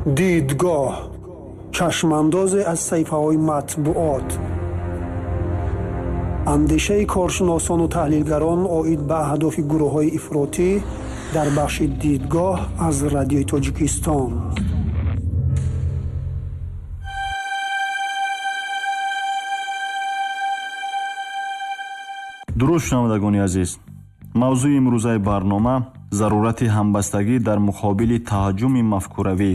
دیدگاه چشمانداز از صحیفه‌های مطبوعات. اندیشه کارشناسان و تحلیلگران آید به اهداف گروه‌های افراطی در بخش دیدگاه از رادیوی تاجیکستان. дуруст шунавандагони азиз, мавзӯи имрӯзаи барнома зарурати ҳамбастагӣ дар муқобили таҳаҷҷуми мафкуравӣ.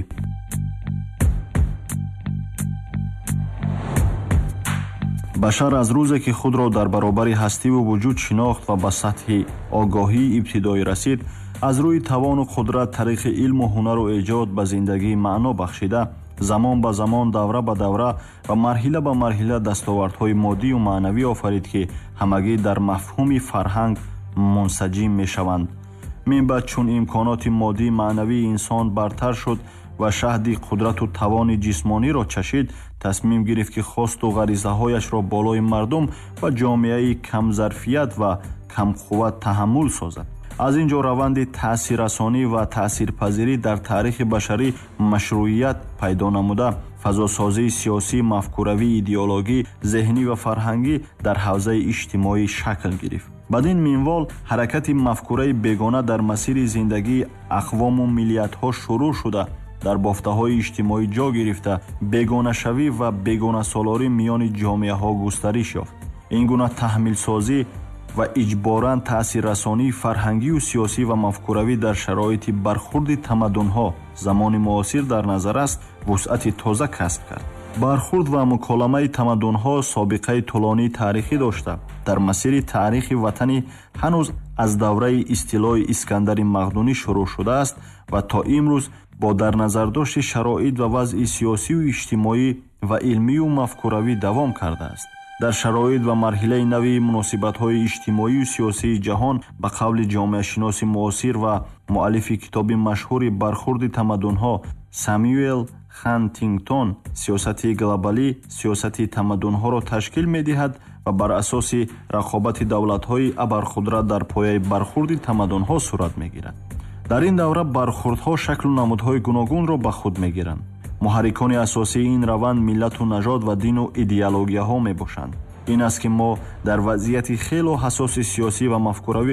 башар аз рӯзе ки худро дар баробари ҳастиву вуҷуд шинохт ва ба сатҳи огоҳии ибтидоӣ расид, аз рӯи тавону қудрат тариқи илму ҳунару эҷод ба зиндагӣ маъно бахшида, замон ба замон, давра ба давра ва марҳила ба марҳила дастовардҳои моддию маънавӣ офарид, ки ҳамагӣ дар мафҳуми фарҳанг мунсаҷим мешаванд. минбаъд чун имконоти моддии маънавии инсон бартар шуд ва шаҳди қудрату тавони ҷисмониро чашид, тасмим гирифт ки хосту ғаризаҳояшро болои мардум ва ҷомеаи камзарфият ва камқувват таҳаммул созад. аз ин ҷо раванди таъсиррасонӣ ва таъсирпазирӣ дар таърихи башарӣ машрӯият пайдо намуда, фазосозии сиёсӣ, мафкуравӣ, идеологӣ, зеҳнӣ ва фарҳангӣ дар ҳавзаи иҷтимоӣ шакл гирифт. бадин минвол ҳаракати мафкураи бегона дар масири зиндагии ақвому миллиятҳо шурӯъ шуда, дар бофтаҳои иҷтимоӣ ҷо гирифта, бегонашавӣ ва бегонасолорӣ миёни ҷомеаҳо густариш ёфт. ин гуна таҳмилсозӣ ва иҷборан таъсиррасонии фарҳангию сиёсӣ ва мафкуравӣ дар шароити бархурди тамаддунҳо замони муосир дар назар аст, вусъати тоза касб кард. бархурд ва муколамаи тамаддунҳо собиқаи тӯлонии таърихӣ дошта. дар масири таърихи ватанӣ ҳанӯз аз давраи истилои Искандари Мақдунӣ шурӯъ шудааст ва то имрӯз бо дар назардошти шароит ва вазъи сиёсию иҷтимоӣ ва илмию мафкуравӣ давом кардааст. дар шароит ва марҳилаи нави муносибатҳои иҷтимоию сиёсии ҷаҳон, ба қавли ҷомеашиноси муосир ва муаллифи китоби машҳури бархурди тамаддунҳо Самюэл Хантингтон, сиёсати глобалӣ сиёсати тамаддунҳоро ташкил медиҳад ва бар асоси рақобати давлатҳои абарқудрат дар пояи бархурди тамаддунҳо сурат мегирад. дар ин давра бархурдҳо шаклу намудҳои гуногунро ба худ мегиранд. муҳаррикони асосии ин раванд миллату нажод ва дину идеологияҳо мебошанд. ин аст ки мо дар вазъияти хело ҳасоси сиёсӣ ва мафкуравӣ